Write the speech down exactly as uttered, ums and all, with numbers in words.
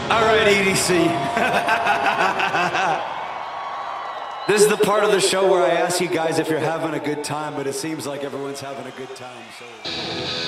All right, E D C. This is the part of the show where I ask you guys if you're having a good time, but it seems like everyone's having a good time. So.